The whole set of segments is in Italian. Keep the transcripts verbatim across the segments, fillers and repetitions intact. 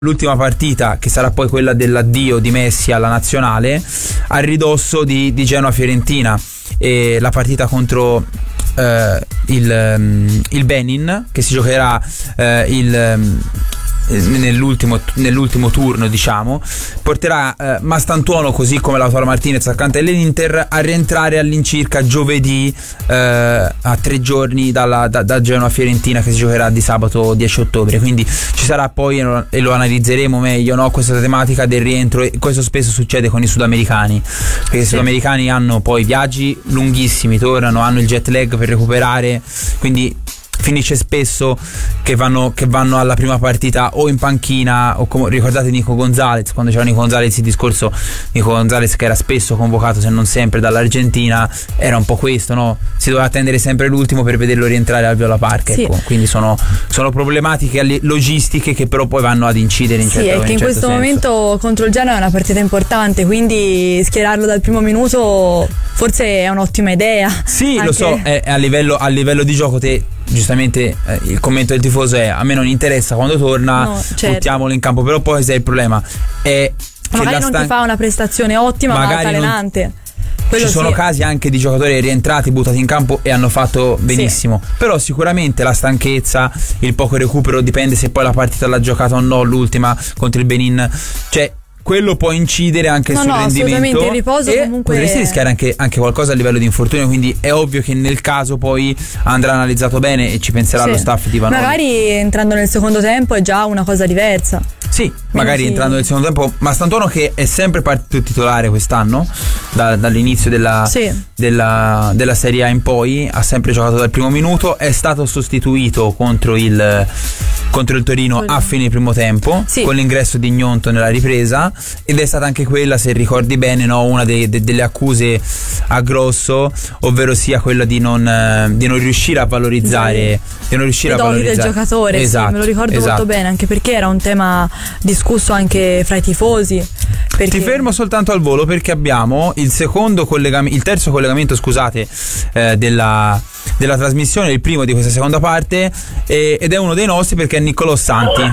l'ultima partita, che sarà poi quella dell'addio di Messi alla nazionale, a ridosso di, di Genoa-Fiorentina, e la partita contro eh, il, um, il Benin, che si giocherà eh, il um, nell'ultimo, nell'ultimo turno, diciamo, porterà eh, Mastantuono, così come Lautaro Martinez accanto all'Inter, a rientrare all'incirca giovedì, eh, a tre giorni dalla, da, da Genoa Fiorentina, che si giocherà di sabato dieci ottobre. Quindi ci sarà poi, e lo analizzeremo meglio, no, questa tematica del rientro. E questo spesso succede con i sudamericani, perché i sudamericani hanno poi viaggi lunghissimi, tornano, hanno il jet lag per recuperare, quindi finisce spesso che vanno, che vanno alla prima partita o in panchina, o come ricordate Nico Gonzalez, quando c'era Nico Gonzalez il discorso, Nico Gonzalez che era spesso convocato, se non sempre, dall'Argentina, era un po' questo, no? Si doveva attendere sempre l'ultimo per vederlo rientrare al Viola Park, sì. Ecco, quindi sono, sono problematiche logistiche che però poi vanno ad incidere in sì, certo, è che in, in certo questo senso. momento contro il Genoa è una partita importante, quindi schierarlo dal primo minuto forse è un'ottima idea. Sì, anche... lo so, è, è a livello, a livello di gioco te giustamente eh, il commento del tifoso è: a me non interessa, quando torna no, certo. buttiamolo in campo. Però poi se il problema è che magari non stan- ti fa una prestazione ottima, ma altalenante. Non... Quello ci sono sì. casi anche di giocatori rientrati, buttati in campo e hanno fatto benissimo, sì. Però sicuramente la stanchezza, il poco recupero, dipende se poi la partita l'ha giocata o no, l'ultima contro il Benin, cioè quello può incidere anche no, sul no, rendimento, il riposo e comunque potresti rischiare anche, anche qualcosa a livello di infortunio, quindi è ovvio che nel caso poi andrà analizzato bene e ci penserà sì. lo staff di Vanoli. Magari entrando nel secondo tempo è già una cosa diversa. Sì, magari sì. entrando nel secondo tempo. Mastantuono, che è sempre partito titolare quest'anno, da, dall'inizio della, sì. della, della Serie A in poi, ha sempre giocato dal primo minuto, è stato sostituito contro il, contro il Torino a fine primo tempo, sì. con l'ingresso di Gnonto nella ripresa, ed è stata anche quella, se ricordi bene, no, una de, de, delle accuse a Grosso, ovvero sia quella di non, di non riuscire a valorizzare, di non riuscire a valorizzare del giocatore, esatto, sì, me lo ricordo esatto. molto bene, anche perché era un tema discusso anche fra i tifosi. Perché... Ti fermo soltanto al volo perché abbiamo il secondo collegamento, il terzo collegamento, scusate, eh, della, della trasmissione, il primo di questa seconda parte, eh, ed è uno dei nostri, perché è Niccolò Santi.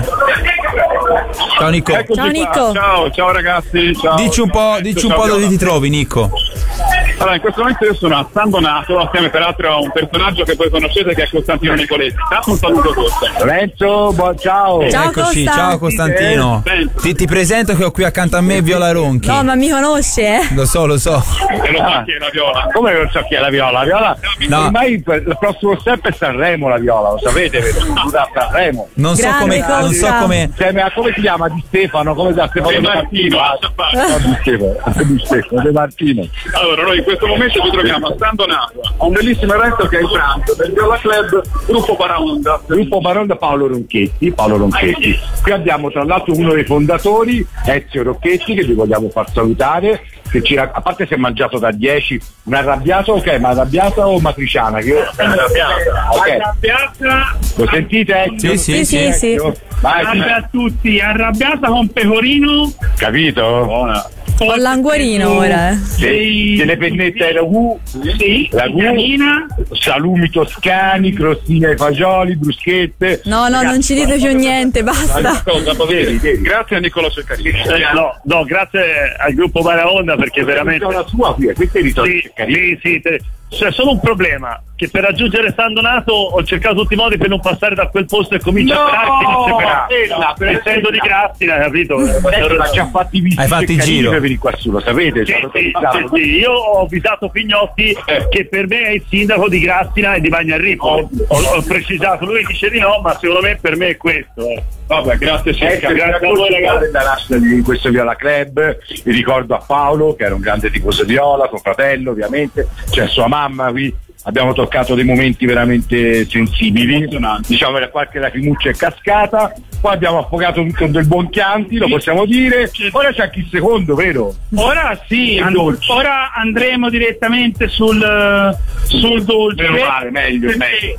Ciao Nico. Ciao Nico. Ciao, ciao ragazzi. Ciao. Dici un po', dici un po' dove ti trovi, Nico. Allora, in questo momento io sono a San Donato, assieme peraltro a un personaggio che voi conoscete, che è Costantino Nicoletti. Tanto un saluto Costa. Lorenzo, buon ciao. Ciao, eccoci, Costa. ciao Costantino. Ti, ti presento che ho qui accanto a me Viola Ronchi. No, ma mi conosce, eh? Lo so, lo so. E lo so chi è la Viola. Come non so chi è la Viola? La Viola, no. Ormai il prossimo step è Sanremo, la Viola, lo sapete, vero? Da Sanremo. Non so Grande come, Costa. non so come. Insieme a, come si chiama? Di Stefano, come da Stefano De De Martino. Martino. No, di Stefano, di Stefano, De Martino. Allora, noi in questo momento ci troviamo a San Donato, a un bellissimo evento che è in pranzo del Viola Club Gruppo Paraonda. Gruppo Paraonda Paolo Ronchetti, Paolo Ronchetti. Qui abbiamo tra l'altro uno dei fondatori, Ezio Rocchetti, che vi vogliamo far salutare, che ci, a parte si è mangiato da dieci, una arrabbiata, ok, ma arrabbiata o matriciana? Che io... Arrabbiata. Okay. Arrabbiata. Lo sentite? Sì, sì, sì, sì. Vai, Salve a tutti, arrabbiata con pecorino. capito? Buona. Ho l'anguorino ora, eh. Sì, delle pennette ragù, Sì, ragù, Carina. salumi toscani, crostine ai fagioli, bruschette. No, no, non ci dite più niente, basta. Grazie a Niccolò Ceccarini. Eh, no, no, grazie al gruppo Paraonda, perché veramente la sua qui, questa è sì, sì, sì, te... c'è solo un problema, che per raggiungere San Donato ho cercato tutti i modi per non passare da quel posto e comincia No! a sperare che Bella, per essendo di Grastina, capito? ha già fatti i visti. Hai fatto il giro per venire qua su, lo sapete? Sì, Ci hanno sì, pensato. sì, sì. Io ho avvisato Pignotti Eh. che per me è il sindaco di Grastina e di Bagnarrico. Ho, ho precisato, lui dice di no, ma secondo me per me è questo. Eh. Vabbè, grazie Cecca. Eh, Grazie a voi ragazzi. Da nascita di questo Viola Club, vi ricordo a Paolo che era un grande tifoso di Viola, suo fratello ovviamente, c'è sua mamma qui. Abbiamo toccato dei momenti veramente sensibili, diciamo che qualche lacrimuccia è cascata, poi abbiamo affogato con del buon Chianti, lo possiamo dire. Ora c'è anche il secondo, vero? Ora sì, Il and- dolce. ora andremo direttamente sul, sul dolce. Meno male, meglio, Perché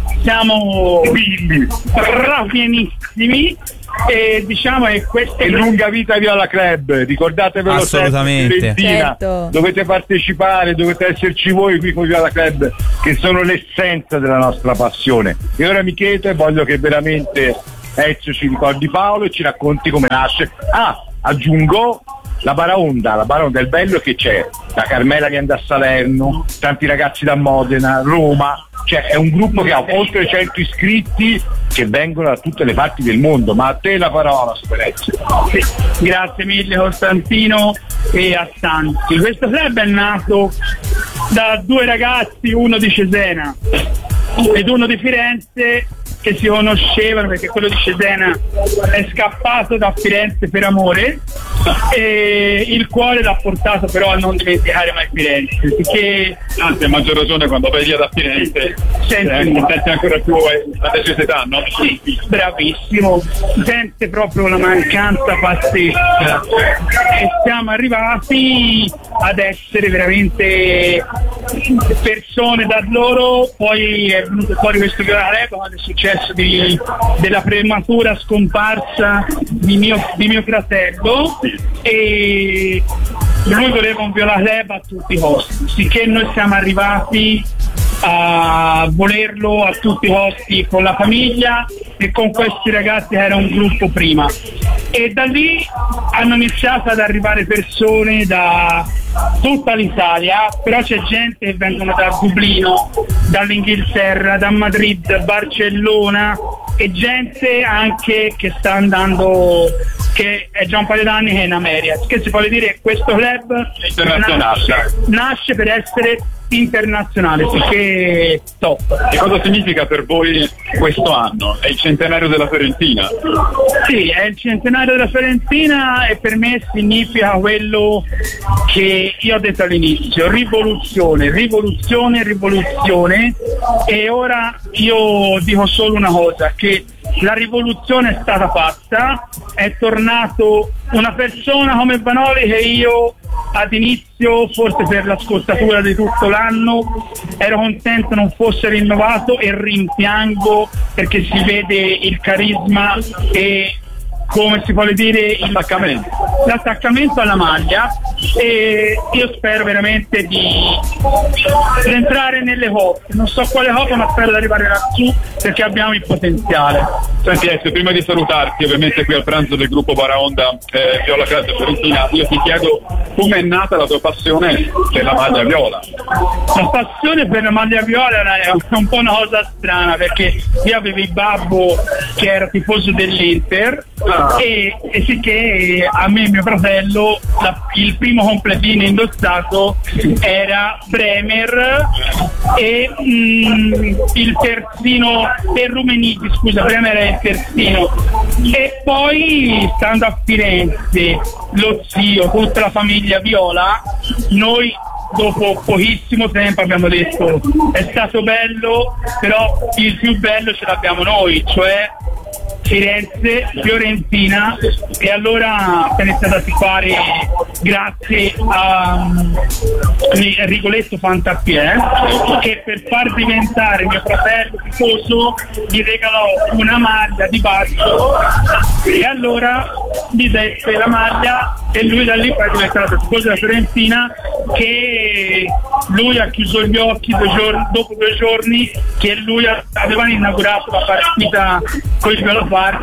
siamo Quindi, strapienissimi e diciamo che questo e lunga vita Viola Club, ricordatevelo Assolutamente. sempre, Fiorentina. Certo. Dovete partecipare, dovete esserci voi qui con Viola Club, che sono l'essenza della nostra passione. E ora Michele, voglio che veramente Ezio ci ricordi Paolo e ci racconti come nasce. Ah, aggiungo la Baraonda, la Baraonda, il bello è che c'è la Carmela viene da Salerno, tanti ragazzi da Modena, Roma, cioè è un gruppo che ha oltre cento iscritti che vengono da tutte le parti del mondo. Ma a te la parola, Super Ezio. Sì, grazie mille Costantino e a tanti. Questo club è nato da due ragazzi, uno di Cesena ed uno di Firenze, che si conoscevano perché quello di Cesena è scappato da Firenze per amore e il cuore l'ha portato però a non dimenticare mai Firenze, perché anzi a maggior ragione quando vai via da Firenze senti eh, ancora più la necessità, no? Sì, bravissimo, sente proprio la mancanza pazzesca e siamo arrivati ad essere veramente persone da loro. Poi è venuto fuori questo grave quando è successo Di, della prematura scomparsa di mio, di mio fratello e lui voleva un viola-club a tutti i costi, sicché noi siamo arrivati a volerlo a tutti i costi con la famiglia e con questi ragazzi che era un gruppo prima, e da lì hanno iniziato ad arrivare persone da tutta l'Italia, però c'è gente che vengono da Dublino, dall'Inghilterra, da Madrid, Barcellona e gente anche che sta andando, che è già un paio d'anni che è in America, che si può dire che questo club nasce, nasce per essere internazionale, perché top. E cosa significa per voi questo anno? È il centenario della Fiorentina? Sì, è il centenario della Fiorentina e per me significa quello che io ho detto all'inizio: rivoluzione, rivoluzione, rivoluzione. E ora io dico solo una cosa, che la rivoluzione è stata fatta, è tornato una persona come Vanoli che io ad inizio, forse per la scozzatura di tutto l'anno, ero contento non fosse rinnovato e rimpiango perché si vede il carisma e, come si vuole dire, l'attaccamento, l'attaccamento alla maglia, e io spero veramente di, di entrare nelle coppe, non so quale coppa, ma spero di arrivare lassù perché abbiamo il potenziale. Senti Ezio, prima di salutarti ovviamente qui al pranzo del gruppo Baraonda eh, Viola Club Fiorentina, io ti chiedo come è nata la tua passione per la maglia viola. La passione per la maglia viola è un po' una cosa strana, perché io avevo il babbo che era tifoso dell'Inter ah. e, e sì che a me e mio fratello la, il primo completino indossato era Bremer e mm, il terzino e Rummenigge, scusa, Bremer è il terzino, e poi stando a Firenze lo zio, tutta la famiglia viola, noi dopo pochissimo tempo abbiamo detto è stato bello, però il più bello ce l'abbiamo noi, cioè Firenze, Fiorentina, e allora siamo iniziati a tifare grazie a um, Rigoletto Fantapiè, che per far diventare mio fratello tifoso gli regalò una maglia di Baggio e allora gli dette la maglia e lui da lì poi è diventato tifoso della Fiorentina, che lui ha chiuso gli occhi due giorni, dopo due giorni che lui aveva inaugurato la partita con il Viola Park,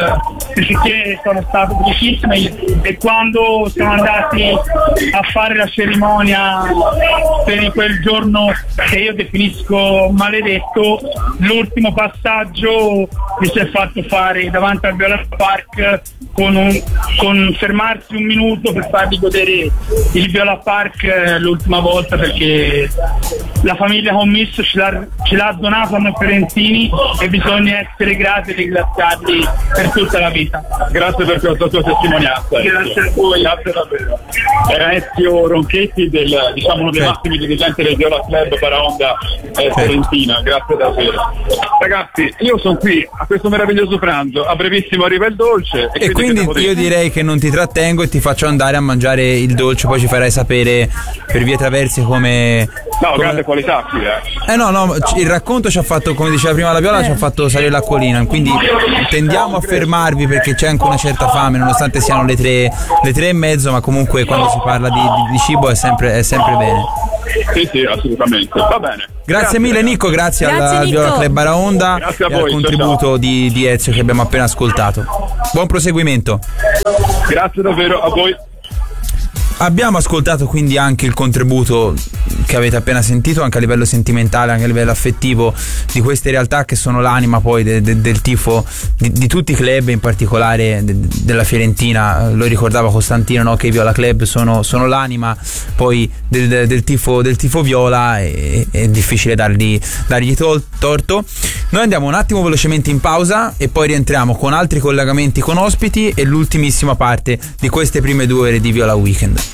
perché sono stato felicissimo, e quando siamo andati a fare la cerimonia per quel giorno che io definisco maledetto, l'ultimo passaggio mi si è fatto fare davanti al Viola Park con, un, con fermarsi un minuto per fargli godere il Viola Park l'ultima volta, perché la famiglia Commisso ce l'ha, ce l'ha donato a noi fiorentini e bisogna essere grati e ringraziarli per tutta la vita. Grazie per questa tua testimonianza. Grazie a voi. Grazie davvero. Era Ezio Ronchetti, del, diciamo uno dei sì. massimi dirigenti del Viola Club Baraonda eh, Fiorentina. Grazie davvero. Ragazzi, io sono qui a questo meraviglioso pranzo, a brevissimo arriva il dolce. E, e quindi, quindi io direi che non ti trattengo e ti faccio andare a mangiare il dolce, poi ci farai sapere per vie traverse come... No, come... grande qualità qui, eh. Eh no, no, il racconto ci ha fatto, come diceva prima la Viola, ci ha fatto salire l'acquolina, quindi tendiamo a fermarvi perché c'è anche una certa fame, nonostante siano le tre, le tre e mezzo, ma comunque quando si parla di, di, di cibo è sempre, è sempre bene. Sì, sì, assolutamente. Va bene. Grazie, grazie mille Nico, grazie, grazie alla Nico. Viola Club Baraonda Grazie a e al voi, contributo ciao, ciao. di, di Ezio che abbiamo appena ascoltato. Buon proseguimento. Grazie davvero a voi. Abbiamo ascoltato quindi anche il contributo che avete appena sentito, anche a livello sentimentale, anche a livello affettivo, di queste realtà che sono l'anima poi de, de, del tifo di, di tutti i club, in particolare de, de, della Fiorentina. Lo ricordava Costantino, no? Che i Viola Club sono, sono l'anima poi del, del, del, tifo, del tifo viola, e è difficile dargli, dargli tol, torto. Noi andiamo un attimo velocemente in pausa e poi rientriamo con altri collegamenti con ospiti e l'ultimissima parte di queste prime due ore di Viola Weekend.